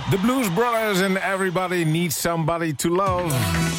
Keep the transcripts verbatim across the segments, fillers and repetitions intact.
The Blues Brothers and Everybody Needs Somebody to Love.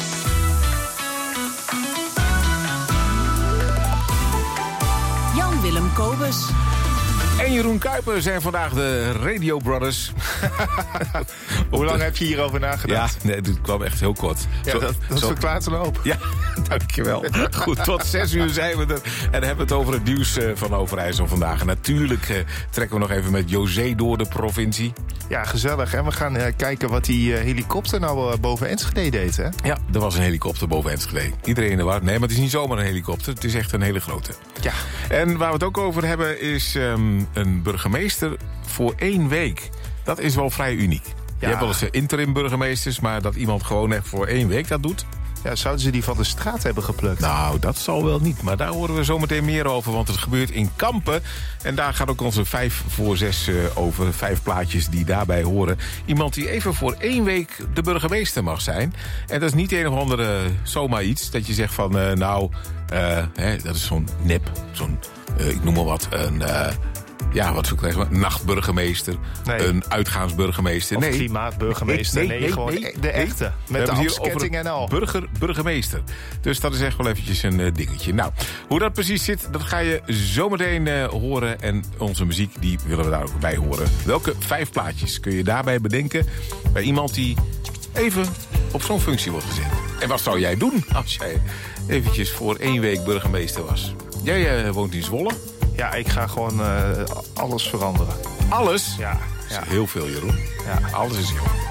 Jan-Willem Kobus. En Jeroen Kuiper zijn vandaag de Radio Brothers. Hoe lang heb je hierover nagedacht? Ja, nee, het kwam echt heel kort. Ja, Zo, dat dat zo, verklaart een hoop. Ja, dankjewel. Goed, tot zes uur zijn we er. En dan hebben we het over het nieuws uh, van Overijssel vandaag. En natuurlijk uh, trekken we nog even met José door de provincie. Ja, gezellig. En we gaan uh, kijken wat die uh, helikopter nou uh, boven Enschede deed, hè? Ja, er was een helikopter boven Enschede. Iedereen in de war. Nee, maar het is niet zomaar een helikopter. Het is echt een hele grote. Ja. En waar we het ook over hebben is um, een burgemeester voor één week. Dat is wel vrij uniek. Ja. Je hebt wel eens interim burgemeesters, maar dat iemand gewoon echt voor één week dat doet. Ja, zouden ze die van de straat hebben geplukt? Nou, dat zal wel niet. Maar daar horen we zometeen meer over. Want het gebeurt in Kampen. En daar gaat ook onze vijf voor zes uh, over. Vijf plaatjes die daarbij horen. Iemand die even voor één week de burgemeester mag zijn. En dat is niet een of andere zomaar iets. Dat je zegt van, uh, nou, uh, hè, dat is zo'n nep. Zo'n, uh, ik noem maar wat, een... Uh, Ja, wat krijgen we? Een nachtburgemeester, nee. Een uitgaansburgemeester. Of nee. klimaatburgemeester. Nee, nee, nee, nee gewoon nee, de echte. Nee. Met de ambtsketting en al. Burger, burgemeester. Dus dat is echt wel eventjes een uh, dingetje. Nou, hoe dat precies zit, dat ga je zometeen uh, horen. En onze muziek, die willen we daar ook bij horen. Welke vijf plaatjes kun je daarbij bedenken bij iemand die even op zo'n functie wordt gezet? En wat zou jij doen als jij eventjes voor één week burgemeester was? Jij uh, woont in Zwolle. Ja, ik ga gewoon uh, alles veranderen. Alles? Ja. Dat is ja. heel veel, Jeroen. Ja. Alles is heel veel.